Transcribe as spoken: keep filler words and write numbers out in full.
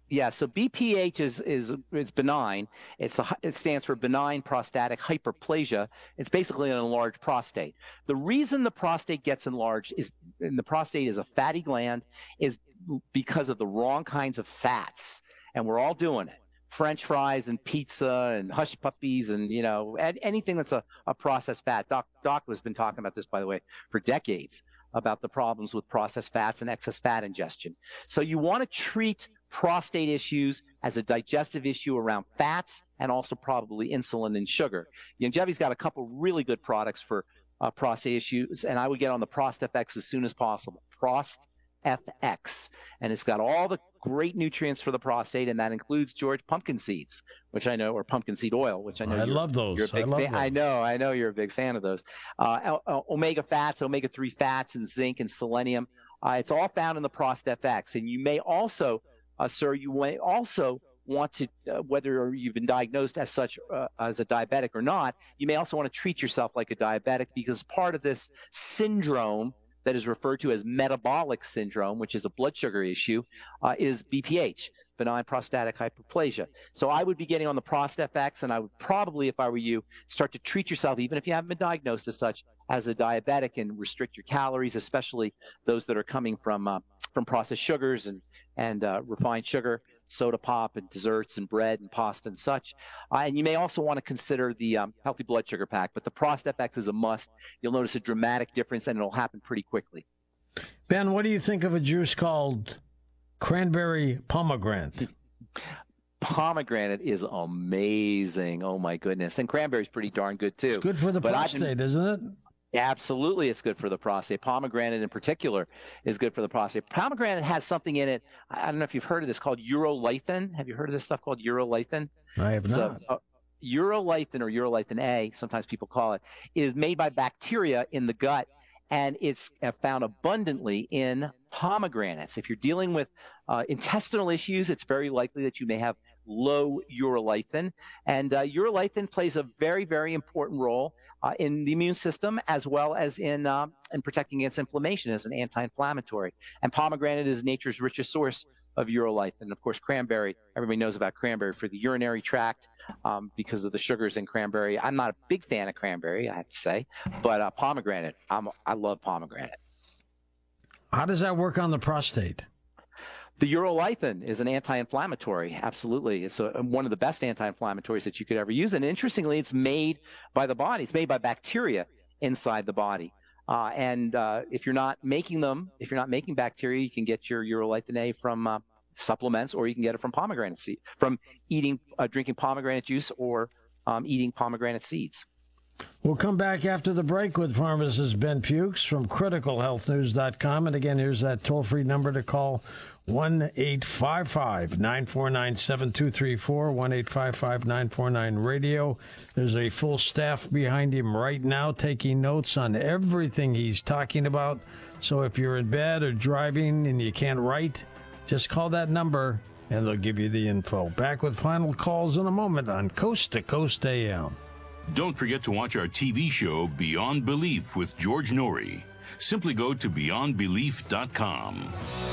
Yeah, so B P H is is is benign. It's a, it stands for benign prostatic hyperplasia. It's basically an enlarged prostate. The reason the prostate gets enlarged is, and the prostate is a fatty gland, is because of the wrong kinds of fats, and we're all doing it. French fries and pizza and hush puppies and, you know, anything that's a, a processed fat. Doc, Doc has been talking about this, by the way, for decades, about the problems with processed fats and excess fat ingestion. So you want to treat prostate issues as a digestive issue around fats and also probably insulin and sugar. Youngevity's got a couple really good products for uh, prostate issues, and I would get on the ProstFX as soon as possible. Prost F X, and it's got all the great nutrients for the prostate, and that includes, George, pumpkin seeds, which I know, or pumpkin seed oil, which I know I you're, love those. You're a big I love fan. those. I know, I know you're a big fan of those. Uh, omega fats, omega three fats, and zinc and selenium. Uh, it's all found in the Prost F X, and you may also, uh, sir, you may also want to, uh, whether you've been diagnosed as such uh, as a diabetic or not, you may also want to treat yourself like a diabetic, because part of this syndrome that is referred to as metabolic syndrome, which is a blood sugar issue, uh, is B P H, benign prostatic hyperplasia. So I would be getting on the Prost F X, and I would probably, if I were you, start to treat yourself, even if you haven't been diagnosed as such, as a diabetic, and restrict your calories, especially those that are coming from uh, from processed sugars and, and uh, refined sugar, soda pop and desserts and bread and pasta and such. Uh, and you may also want to consider the um, healthy blood sugar pack, but the Prost F X is a must. You'll notice a dramatic difference, and it'll happen pretty quickly. Ben, what do you think of a juice called cranberry pomegranate? Pomegranate is amazing. Oh, my goodness. And cranberry's pretty darn good, too. It's good for the but prostate, been... isn't it? Absolutely, it's good for the prostate. Pomegranate in particular is good for the prostate. Pomegranate has something in it. I don't know if you've heard of this, called urolithin. Have you heard of this stuff called urolithin? I have so, not. Uh, urolithin, or urolithin A, sometimes people call it, is made by bacteria in the gut, and it's found abundantly in pomegranates. If you're dealing with uh, intestinal issues, it's very likely that you may have low urolithin. And uh, urolithin plays a very, very important role uh, in the immune system, as well as in, uh, in protecting against inflammation as an anti-inflammatory. And pomegranate is nature's richest source of urolithin. Of course, cranberry, everybody knows about cranberry for the urinary tract um, because of the sugars in cranberry. I'm not a big fan of cranberry, I have to say, but uh, pomegranate, I'm, I love pomegranate. How does that work on the prostate? The urolithin is an anti-inflammatory. Absolutely. It's a, one of the best anti-inflammatories that you could ever use. And interestingly, it's made by the body. It's made by bacteria inside the body. Uh, and uh, if you're not making them, if you're not making bacteria, you can get your urolithin A from uh, supplements, or you can get it from pomegranate seed, from eating, uh, drinking pomegranate juice, or um, eating pomegranate seeds. We'll come back after the break with pharmacist Ben Fuchs from critical health news dot com. And again, here's that toll-free number to call, one eight five five, nine four nine, seven two three four, one eight five five, nine four nine, radio. There's a full staff behind him right now taking notes on everything he's talking about. So if you're in bed or driving and you can't write, just call that number and they'll give you the info. Back with final calls in a moment on Coast to Coast A M. Don't forget to watch our T V show Beyond Belief with George Norrie. Simply go to beyond belief dot com.